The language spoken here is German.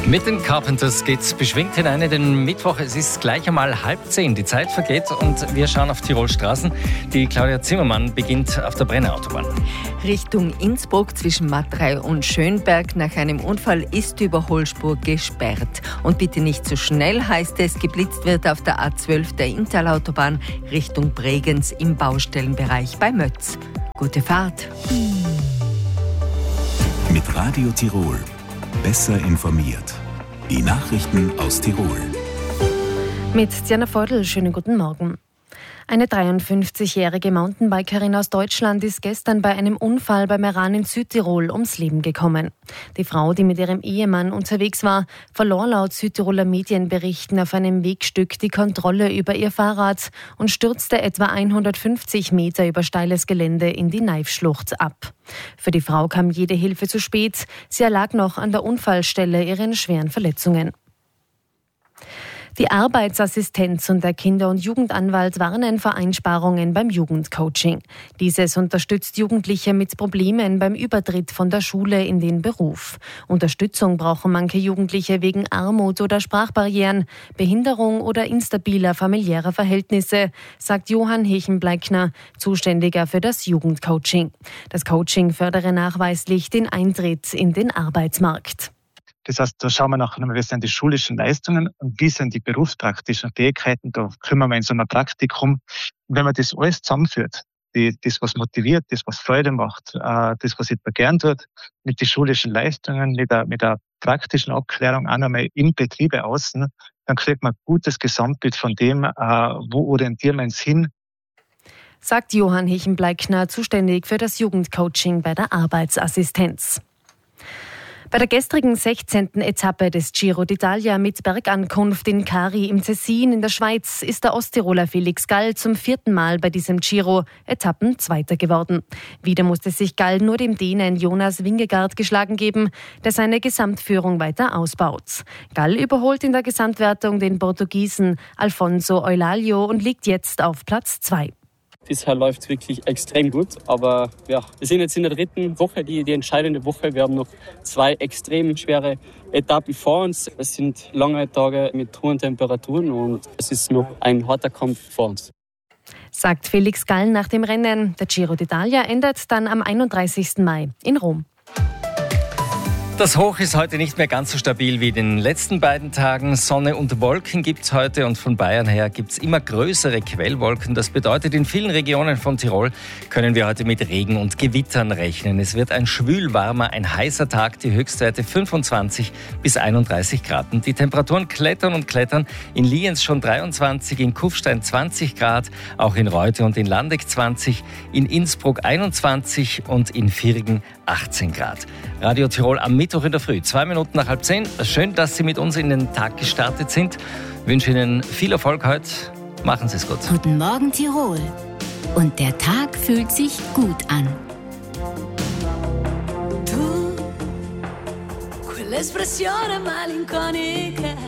Mit den Carpenters geht's beschwingt hinein in den Mittwoch. Es ist gleich einmal 9:30. Die Zeit vergeht und wir schauen auf Tirol Straßen. Die Claudia Zimmermann beginnt auf der Brennerautobahn. Richtung Innsbruck zwischen Matrei und Schönberg. Nach einem Unfall ist die Überholspur gesperrt. Und bitte nicht zu schnell, heißt es. Geblitzt wird auf der A12 der Inntal-Autobahn Richtung Bregenz im Baustellenbereich bei Mötz. Gute Fahrt. Mit Radio Tirol. Besser informiert. Die Nachrichten aus Tirol. Mit Diana Feudel, schönen guten Morgen. Eine 53-jährige Mountainbikerin aus Deutschland ist gestern bei einem Unfall bei Meran in Südtirol ums Leben gekommen. Die Frau, die mit ihrem Ehemann unterwegs war, verlor laut Südtiroler Medienberichten auf einem Wegstück die Kontrolle über ihr Fahrrad und stürzte etwa 150 Meter über steiles Gelände in die Neifschlucht ab. Für die Frau kam jede Hilfe zu spät. Sie erlag noch an der Unfallstelle ihren schweren Verletzungen. Die Arbeitsassistenz und der Kinder- und Jugendanwalt warnen vor Einsparungen beim Jugendcoaching. Dieses unterstützt Jugendliche mit Problemen beim Übertritt von der Schule in den Beruf. Unterstützung brauchen manche Jugendliche wegen Armut oder Sprachbarrieren, Behinderung oder instabiler familiärer Verhältnisse, sagt Johann Hechenbleikner, Zuständiger für das Jugendcoaching. Das Coaching fördere nachweislich den Eintritt in den Arbeitsmarkt. Das heißt, da schauen wir nachher nochmal, wie sind die schulischen Leistungen und wie sind die berufspraktischen Fähigkeiten. Da kümmern wir in so einem Praktikum. Und wenn man das alles zusammenführt, das, was motiviert, das, was Freude macht, das, was jemand gern tut, mit den schulischen Leistungen, mit der praktischen Abklärung auch nochmal im Betriebe außen, dann kriegt man ein gutes Gesamtbild von dem, wo orientieren wir uns hin. Sagt Johann Hechenbleikner, zuständig für das Jugendcoaching bei der Arbeitsassistenz. Bei der gestrigen 16. Etappe des Giro d'Italia mit Bergankunft in Cari im Tessin in der Schweiz ist der Osttiroler Felix Gall zum 4. Mal bei diesem Giro Etappenzweiter geworden. Wieder musste sich Gall nur dem Dänen Jonas Vingegaard geschlagen geben, der seine Gesamtführung weiter ausbaut. Gall überholt in der Gesamtwertung den Portugiesen Alfonso Eulalio und liegt jetzt auf Platz 2. Bisher läuft es wirklich extrem gut, aber ja, wir sind jetzt in der 3. Woche, die entscheidende Woche. Wir haben noch 2 extrem schwere Etappen vor uns. Es sind lange Tage mit hohen Temperaturen und es ist noch ein harter Kampf vor uns. Sagt Felix Gall nach dem Rennen. Der Giro d'Italia endet dann am 31. Mai in Rom. Das Hoch ist heute nicht mehr ganz so stabil wie in den letzten beiden Tagen. Sonne und Wolken gibt es heute und von Bayern her gibt es immer größere Quellwolken. Das bedeutet, in vielen Regionen von Tirol können wir heute mit Regen und Gewittern rechnen. Es wird ein schwülwarmer, ein heißer Tag, die Höchstwerte 25 bis 31 Grad. Und die Temperaturen klettern und klettern. In Lienz schon 23, in Kufstein 20 Grad, auch in Reute und in Landeck 20, in Innsbruck 21 und in Virgen 18 Grad. Radio Tirol am Mittwoch in der Früh, 2 Minuten nach 9:30. Schön, dass Sie mit uns in den Tag gestartet sind. Ich wünsche Ihnen viel Erfolg heute. Machen Sie es gut. Guten Morgen Tirol. Und der Tag fühlt sich gut an. Tu, quell'espressione malinconica